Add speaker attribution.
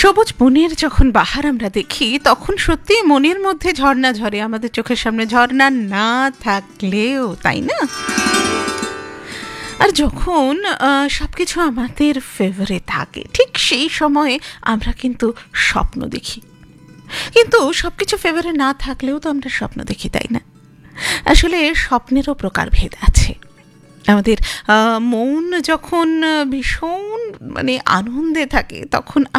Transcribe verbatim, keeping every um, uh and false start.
Speaker 1: সবুজ বনের যখন বাহার আমরা দেখি তখন সত্যি মনের মধ্যে ঝর্ণা ঝরে, আমাদের চোখের সামনে ঝর্ণা না থাকলেও, তাই না? আর যখন সব কিছু আমাদের ফেভারে থাকে ঠিক সেই সময়ে আমরা কিন্তু স্বপ্ন দেখি, কিন্তু সব কিছু ফেভারে না থাকলেও তো আমরা স্বপ্ন দেখি, তাই না? আসলে স্বপ্নেরও প্রকারভেদ আছে। আমাদের মন যখন ভীষণ মানে আনন্দে থাকে তখন